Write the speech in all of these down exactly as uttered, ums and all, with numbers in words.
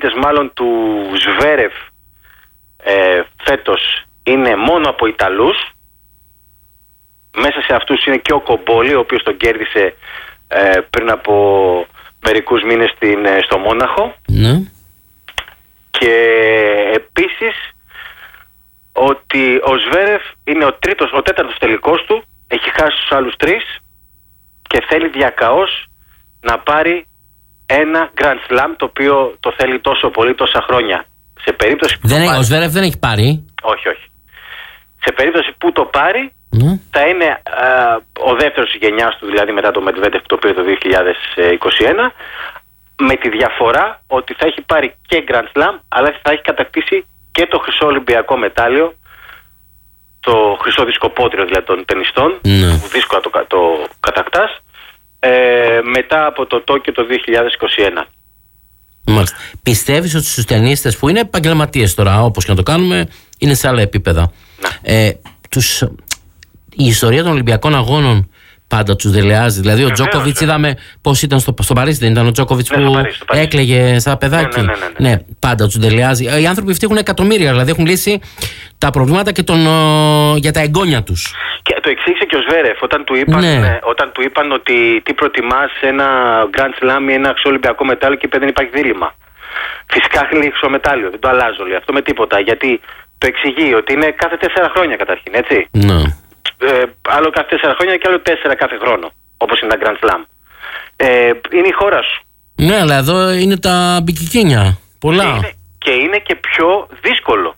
νίκητες μάλλον του Ζβέρεφ ε, φέτος είναι μόνο από Ιταλούς. Μέσα σε αυτούς είναι και ο Κομπόλη, ο οποίος τον κέρδισε ε, πριν από μερικούς μήνες στην, ε, στο Μόναχο. Ναι. Και επίσης ότι ο Ζβέρεφ είναι ο τρίτος, ο τέταρτος τελικός του, έχει χάσει τους άλλους τρεις και θέλει διακαώς να πάρει ένα Grand Slam, το οποίο το θέλει τόσο πολύ τόσα χρόνια. Σε περίπτωση που δεν το πάρει... Ο Ζβέρεφ δεν έχει πάρει. Όχι, όχι. Σε περίπτωση που το πάρει, ναι. θα είναι α, ο δεύτερος της γενιάς του, δηλαδή μετά το Μετβέντεφ, το οποίο το δύο χιλιάδες είκοσι ένα, με τη διαφορά ότι θα έχει πάρει και Grand Slam, αλλά θα έχει κατακτήσει και το χρυσό Ολυμπιακό μετάλλιο, το χρυσό δισκοπότηρο δηλαδή των τενιστών, ναι. που δύσκολα το, το κατακτάς, ε, μετά από το Τόκιο το δύο χιλιάδες είκοσι ένα. Μάλιστα. Πιστεύεις ότι στους ταινίστες που είναι επαγγελματίες τώρα, όπως και να το κάνουμε, είναι σε άλλα επίπεδα, ε, τους, η ιστορία των Ολυμπιακών Αγώνων πάντα τους δελεάζει? Δηλαδή ο Τζόκοβιτς, είδαμε πώς ήταν στο, στο Παρίσι, δεν ήταν ο Τζόκοβιτς ναι, που Παρίσι, Παρίσι. έκλαιγε σαν παιδάκι? Ναι, ναι, ναι, ναι, ναι. ναι, πάντα τους δελεάζει. Οι άνθρωποι αυτοί έχουν εκατομμύρια, δηλαδή έχουν λύσει τα προβλήματα και τον, ο, για τα εγγόνια τους. Και το εξήγησε και ο Σβέρεφ όταν του είπαν, ναι. ε, όταν του είπαν ότι τι προτιμάς, ένα Grand Slam ή ένα Ολυμπιακό μετάλλιο, και είπε δεν υπάρχει δίλημμα. Φυσικά χρυσό μετάλλιο, δεν το αλλάζω, λέει, αυτό με τίποτα. Γιατί το εξηγεί ότι είναι κάθε τέσσερα χρόνια καταρχήν, έτσι. Ναι. Ε, άλλο κάθε τέσσερα χρόνια και άλλο τέσσερα κάθε χρόνο, όπως είναι τα Grand Slam. Ε, είναι η χώρα σου. Ναι, αλλά εδώ είναι τα μπικικίνια. Πολλά. Και είναι, και είναι και πιο δύσκολο.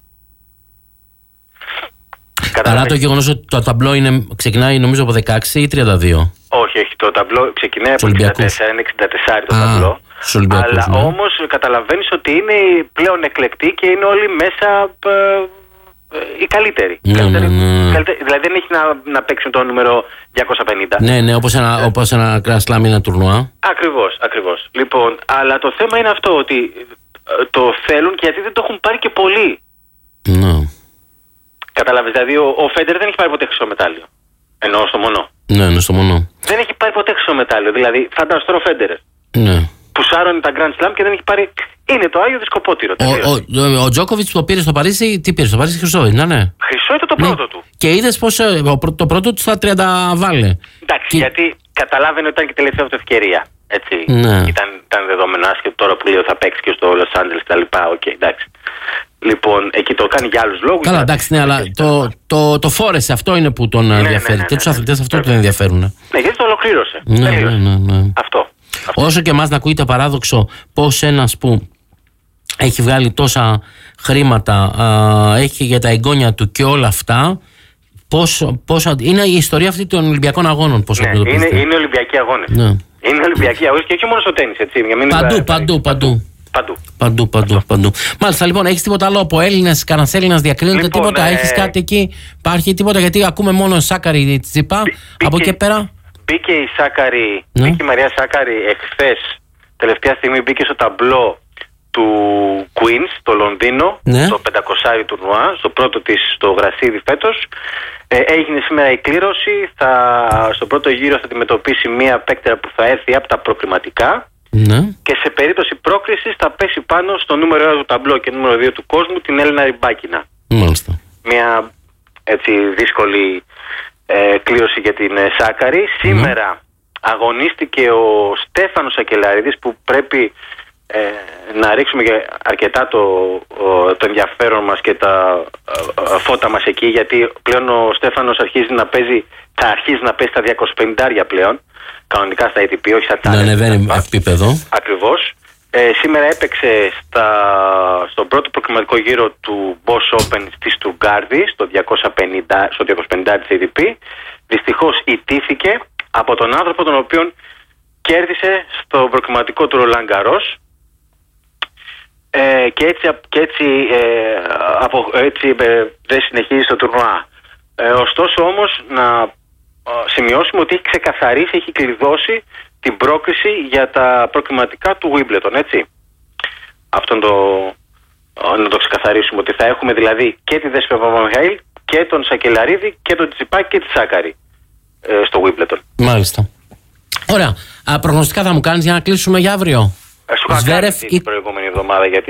Παρά το γεγονός ότι το ταμπλό είναι, ξεκινάει νομίζω από δεκαέξι ή τριάντα δύο. Όχι, όχι. Το ταμπλό ξεκινάει από εξήντα τέσσερα, είναι εξήντα τέσσερα το Α, ταμπλό. Αλλά ναι. όμως καταλαβαίνεις ότι είναι πλέον εκλεκτοί και είναι όλοι μέσα ε, ε, οι καλύτεροι. Ναι, καλύτεροι, ναι, ναι. καλύτεροι. Δηλαδή δεν έχει να, να παίξουν το νούμερο διακόσια πενήντα. Ναι, ναι, όπως ένα, ε. όπως ένα Grand Slam ή ένα τουρνουά. Ακριβώς, ακριβώς. Λοιπόν, αλλά το θέμα είναι αυτό, ότι ε, το θέλουν και γιατί δεν το έχουν πάρει και πολλοί. Ναι. Καταλάβεις, δηλαδή ο, ο Φέντερ δεν έχει πάρει ποτέ χρυσό μετάλλιο. Εννοώ στο μονό. Ναι, ναι, στο μονό. Δεν έχει πάρει ποτέ χρυσό μετάλλιο. Δηλαδή, φαντάζομαι τώρα ο Φέντερ. Ναι. Που σάρωνε τα Grand Slam και δεν έχει πάρει. Είναι το Άγιο Δισκοπότηρο. Ο, ο, ο, ο Τζόκοβιτς που το πήρε στο Παρίσι, τι πήρε στο Παρίσι? Χρυσό, ήταν, ναι. Χρυσό ήταν το πρώτο ναι. του. Και είδες πως το πρώτο του στα τριάντα βάλε. Εντάξει, και... γιατί καταλάβαινε ότι ήταν και τελευταία του ευκαιρία. Έτσι. Ναι. Ήταν, ήταν δεδομένο, άσχετο τώρα που λέει ότι θα παίξει και στο Los Angeles κτλ. Οκ, okay, εντάξει. Λοιπόν, εκεί το κάνει για άλλους λόγους. Καλά, εντάξει, ναι, αλλά το, το, το φόρεσε, αυτό είναι που τον ναι, ενδιαφέρει. Ναι, ναι, ναι, και τους αθλητές αυτό ναι. τον ενδιαφέρουν. Ναι, γιατί το ολοκλήρωσε. Ναι, ναι, ναι, ναι. Αυτό. Όσο και εμάς να ακούγεται παράδοξο πως ένας που έχει βγάλει τόσα χρήματα, α, έχει για τα εγγόνια του και όλα αυτά, πώς, πώς, είναι η ιστορία αυτή των Ολυμπιακών Αγώνων. Πώς ναι, είναι, είναι Ολυμπιακοί Αγώνες. Ναι. Είναι Ολυμπιακοί Αγώνες και όχι μόνο στο τένις, έτσι. Για μην παντού, είναι... παντού, παντού. Παντού. Παντού, παντού, παντού. Μάλιστα, λοιπόν, έχεις τίποτα άλλο από Έλληνες, κανένας Έλληνας διακρίνεται, λοιπόν, τίποτα, ε... έχεις κάτι εκεί, υπάρχει τίποτα? Γιατί ακούμε μόνο Σάκαρη Τσιπά, μπή, από εκεί πέρα. Μπήκε η Σάκαρη, ναι. μπήκε η Μαρία Σάκαρη εχθές, τελευταία στιγμή μπήκε στο ταμπλό του Queens, στο Λονδίνο, ναι. στο πεντακόσια τουρνουά, στο πρώτο της στο γρασίδι φέτος. Ε, έγινε σήμερα η κλήρωση, θα, στον πρώτο γύρο θα αντιμετωπίσει μία παίκτερα που θα έρθει από τα προκριματικά. Ναι. Και σε περίπτωση πρόκρισης θα πέσει πάνω στο νούμερο ένα του ταμπλό και νούμερο δύο του κόσμου, την Έλληνα Ριμπάκινα. Μάλιστα. Μια έτσι δύσκολη ε, κλήρωση για την ε, Σάκαρη. Mm. Σήμερα αγωνίστηκε ο Στέφανος Ακελαρίδης, που πρέπει ε, να ρίξουμε αρκετά το, ο, το ενδιαφέρον μας και τα ε, φώτα μας εκεί, γιατί πλέον ο Στέφανος αρχίζει να παίζει, θα αρχίσει να παίζει στα διακόσια πενήντα πλέον. Κανονικά στα έι τι πι, όχι στα τάλια. Ναι, ανεβαίνει επίπεδο. Ακριβώς. Ε, σήμερα έπαιξε στα, στον πρώτο προκριματικό γύρο του Boss Open στη Στουτγκάρδη, στο διακόσια πενήντα, στο διακόσια πενήντα της έι τι πι. Δυστυχώς ιτήθηκε από τον άνθρωπο τον οποίον κέρδισε στο προκριματικό του Ρολάν Γκαρός. Ε, και έτσι, και έτσι, ε, από, έτσι ε, δεν συνεχίζει το τουρνουά. Ε, ωστόσο όμως να σημειώσουμε ότι έχει ξεκαθαρίσει, έχει κλειδώσει την πρόκριση για τα προκριματικά του Wimbledon, έτσι. Αυτό το, να το ξεκαθαρίσουμε, ότι θα έχουμε δηλαδή και τη Δέσποινα Παπαμιχαήλ και τον Σακελαρίδη και τον Τσιπά και τη Σάκαρη ε, στο Wimbledon. Μάλιστα. Ωραία. Α, προγνωστικά θα μου κάνεις για να κλείσουμε για αύριο? Ε, σου είχα κάνει την προηγούμενη εβδομάδα για